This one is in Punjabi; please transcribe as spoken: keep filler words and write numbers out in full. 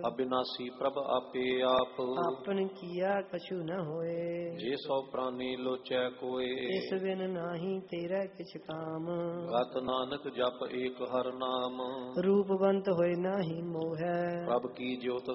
ਅਬਿਨਾਸੀ ਪ੍ਰਭ ਆਪੇ ਆਪ। ਆਪਨ ਕੀਆ ਕਛੂ ਨ ਹੋਏ, ਜੇ ਸੋ ਪ੍ਰਾਨੀ ਲੋਚੈ ਕੋਏ। ਇਸ ਬਿਨ ਨਾਹੀ ਤੇਰਾ ਕਿਛ ਕਾਮ, ਗਤ ਨਾਨਕ ਜਪ ਏਕ ਹਰ ਨਾਮ। ਰੂਪਵੰਤ ਹੋਏ ਨਾਹੀ ਮੋਹੈ, ਪ੍ਰਭ ਕੀ ਜੋਤ